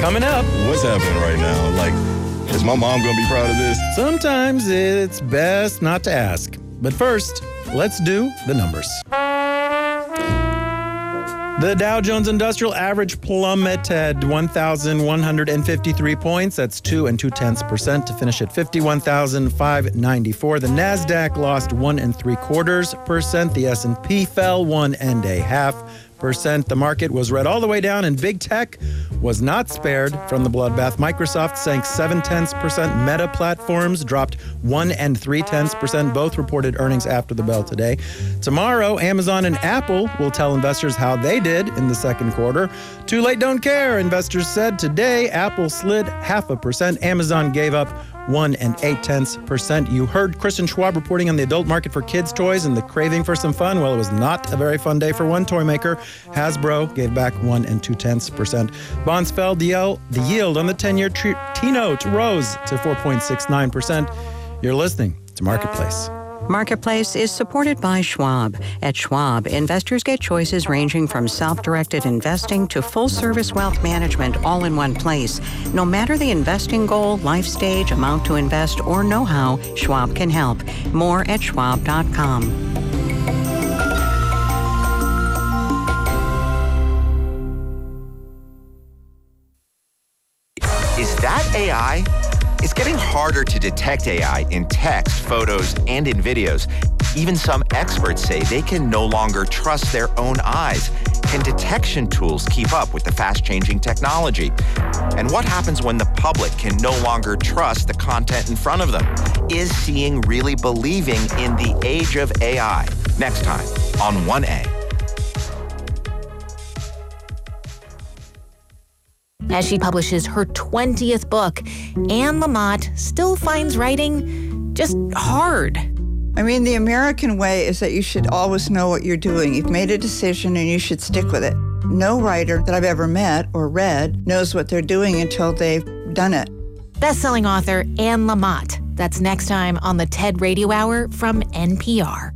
Coming up. What's happening right now? Like, is my mom going to be proud of this? Sometimes it's best not to ask. But first, let's do the numbers. The Dow Jones Industrial Average plummeted 1,153 points. That's 2 2/10% to finish at 51,594. The Nasdaq lost 1 3/4%. The S&P fell 1 1/2%. The market was read all the way down, and big tech was not spared from the bloodbath. Microsoft sank 0.7%. Meta Platforms dropped 1 3/10%. Both reported earnings after the bell today. Tomorrow, Amazon and Apple will tell investors how they did in the second quarter. Too late, don't care, investors said. Today, Apple slid 0.5%. Amazon gave up 1 8/10%. You heard Kristen Schwab reporting on the adult market for kids' toys and the craving for some fun. Well, it was not a very fun day for one toy maker. Hasbro gave back 1 2/10%. Bonds fell. The yield on the 10-year T-note rose to 4.69%. You're listening to Marketplace. Marketplace is supported by Schwab. At Schwab, investors get choices ranging from self-directed investing to full-service wealth management all in one place. No matter the investing goal, life stage, amount to invest, or know-how, Schwab can help. More at schwab.com. Is that AI? It's getting harder to detect AI in text, photos, and in videos. Even some experts say they can no longer trust their own eyes. Can detection tools keep up with the fast-changing technology? And what happens when the public can no longer trust the content in front of them? Is seeing really believing in the age of AI? Next time on 1A. As she publishes her 20th book, Anne Lamott still finds writing just hard. I mean, the American way is that you should always know what you're doing. You've made a decision and you should stick with it. No writer that I've ever met or read knows what they're doing until they've done it. Best-selling author Anne Lamott. That's next time on the TED Radio Hour from NPR.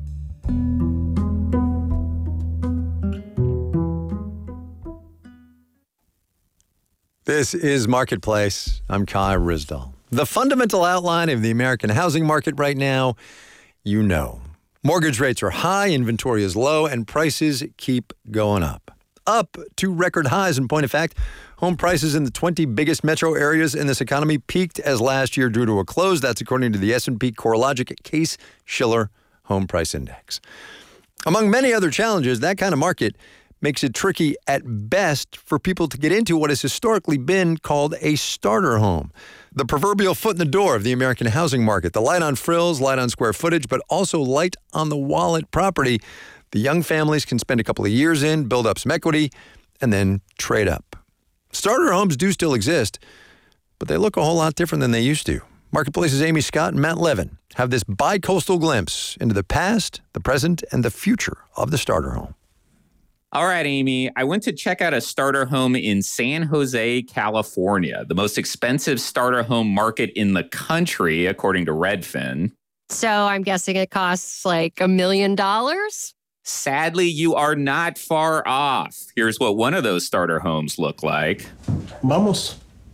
This is Marketplace. I'm Kai Ryssdal. The fundamental outline of the American housing market right now, you know. Mortgage rates are high, inventory is low, and prices keep going up. Up to record highs. In point of fact, home prices in the 20 biggest metro areas in this economy peaked as last year drew to a close. That's according to the S&P CoreLogic Case-Shiller Home Price Index. Among many other challenges, that kind of market makes it tricky at best for people to get into what has historically been called a starter home. The proverbial foot in the door of the American housing market. The light on frills, light on square footage, but also light on the wallet property. The young families can spend a couple of years in, build up some equity, and then trade up. Starter homes do still exist, but they look a whole lot different than they used to. Marketplace's Amy Scott and Matt Levin have this bi-coastal glimpse into the past, the present, and the future of the starter home. All right, Amy, I went to check out a starter home in San Jose, California, the most expensive starter home market in the country, according to Redfin. So I'm guessing it costs like $1 million? Sadly, you are not far off. Here's what one of those starter homes look like. Vamos.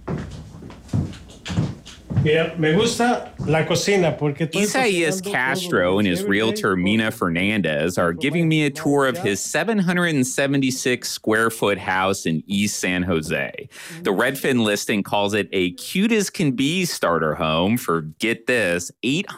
Me gusta la cocina porque Isaias Castro and his realtor Mina Fernandez are giving me a tour of his 776 square foot house in East San Jose. The Redfin listing calls it a cute as can be starter home for, get this,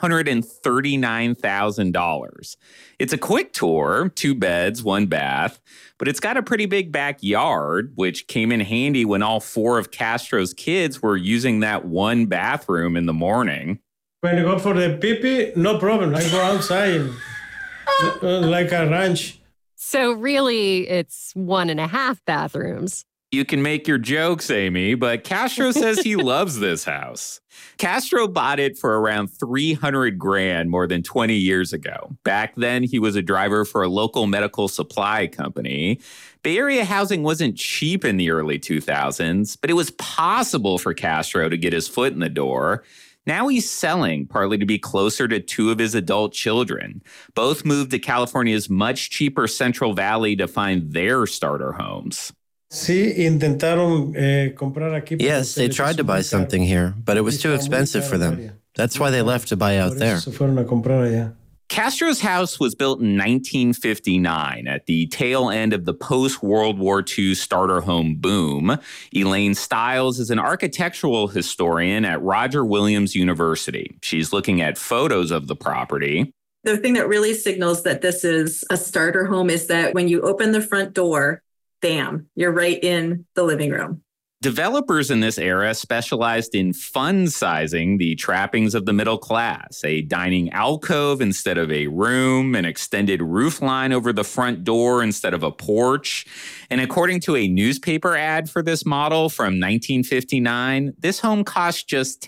$839,000. It's a quick tour, 2 beds, 1 bath, but it's got a pretty big backyard, which came in handy when all 4 of Castro's kids were using that 1 bathroom in the morning. When you go for the pee-pee, no problem. I go outside like a ranch. So really, it's 1.5 bathrooms. You can make your jokes, Amy, but Castro says he loves this house. Castro bought it for around $300,000 more than 20 years ago. Back then, he was a driver for a local medical supply company. Bay Area housing wasn't cheap in the early 2000s, but it was possible for Castro to get his foot in the door. Now he's selling, partly to be closer to 2 of his adult children. Both moved to California's much cheaper Central Valley to find their starter homes. Sí, intentaron comprar aquí. Yes, they tried to buy something here, but it was too expensive for them. That's why they left to buy out there. Se fueron a comprar allá. Castro's house was built in 1959 at the tail end of the post-World War II starter home boom. Elaine Stiles is an architectural historian at Roger Williams University. She's looking at photos of the property. The thing that really signals that this is a starter home is that when you open the front door, bam, you're right in the living room. Developers in this era specialized in fun-sizing the trappings of the middle class, a dining alcove instead of a room, an extended roof line over the front door instead of a porch. And according to a newspaper ad for this model from 1959, this home cost just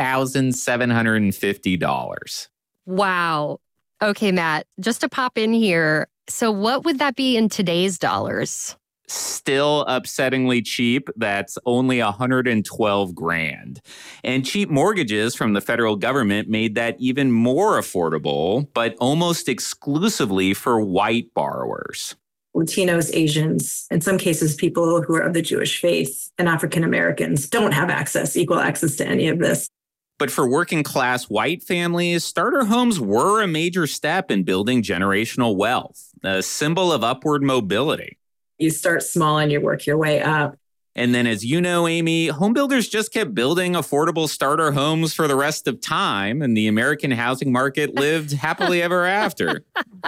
$10,750. Wow. Okay, Matt, just to pop in here. So what would that be in today's dollars? Still upsettingly cheap. That's only $112,000. And cheap mortgages from the federal government made that even more affordable, but almost exclusively for white borrowers. Latinos, Asians, in some cases, people who are of the Jewish faith, and African Americans don't have equal access to any of this. But for working class white families, starter homes were a major step in building generational wealth, a symbol of upward mobility. You start small and you work your way up. And then, as you know, Amy, home builders just kept building affordable starter homes for the rest of time, and the American housing market lived happily ever after.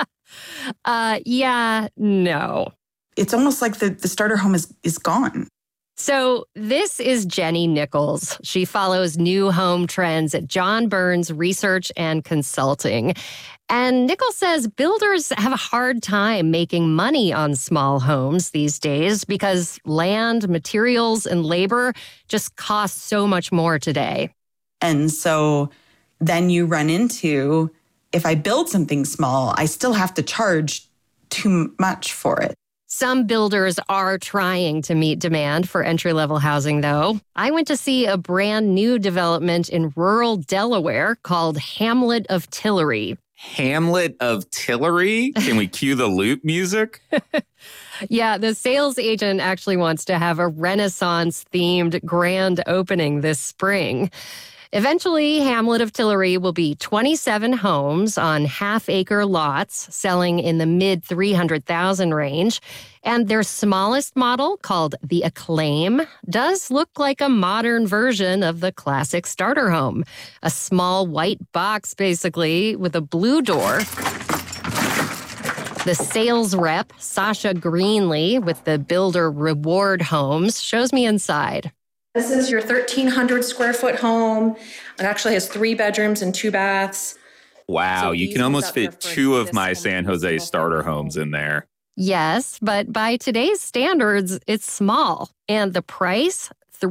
Yeah, no. It's almost like the starter home is gone. So this is Jenny Nichols. She follows new home trends at John Burns Research and Consulting. And Nichols says builders have a hard time making money on small homes these days because land, materials, and labor just cost so much more today. And so then you run into, if I build something small, I still have to charge too much for it. Some builders are trying to meet demand for entry-level housing, though. I went to see a brand new development in rural Delaware called Hamlet of Tillery. Hamlet of Tillery? Can we cue the loop music? Yeah, the sales agent actually wants to have a Renaissance-themed grand opening this spring. Eventually, Hamlet of Tillery will be 27 homes on half-acre lots selling in the mid-300,000 range. And their smallest model, called the Acclaim, does look like a modern version of the classic starter home. A small white box, basically, with a blue door. The sales rep, Sasha Greenlee, with the builder Reward Homes, shows me inside. This is your 1,300 square foot home. It actually has 3 bedrooms and 2 baths. Wow, you can almost fit 2 of my San Jose starter homes in there. Yes, but by today's standards, it's small. And the price,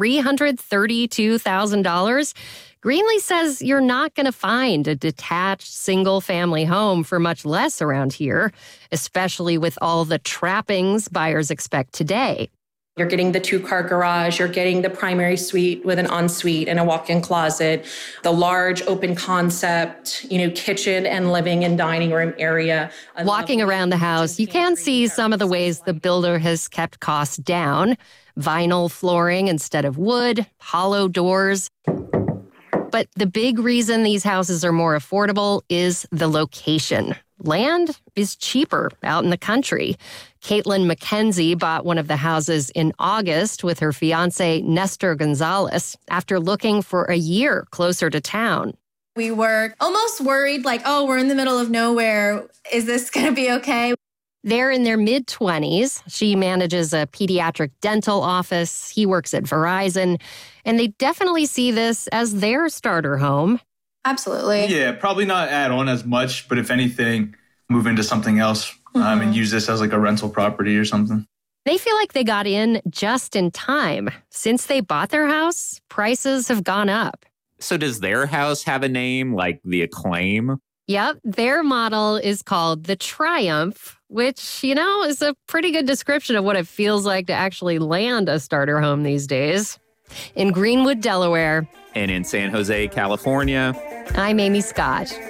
$332,000. Greenlee says you're not going to find a detached single-family home for much less around here, especially with all the trappings buyers expect today. You're getting the 2-car garage, you're getting the primary suite with an ensuite and a walk-in closet, the large open concept, kitchen and living and dining room area. Walking around the house, you can see some of the ways the builder has kept costs down. Vinyl flooring instead of wood, hollow doors. But the big reason these houses are more affordable is the location. Land is cheaper out in the country. Caitlin McKenzie bought one of the houses in August with her fiancé, Nestor Gonzalez, after looking for a year closer to town. We were almost worried, we're in the middle of nowhere. Is this going to be okay? They're in their mid-20s. She manages a pediatric dental office. He works at Verizon. And they definitely see this as their starter home. Absolutely. Yeah, probably not add on as much, but if anything, move into something else and use this as a rental property or something. They feel like they got in just in time. Since they bought their house, prices have gone up. So does their house have a name like the Acclaim? Yep, their model is called the Triumph, which, is a pretty good description of what it feels like to actually land a starter home these days. In Greenwood, Delaware. And in San Jose, California. I'm Amy Scott.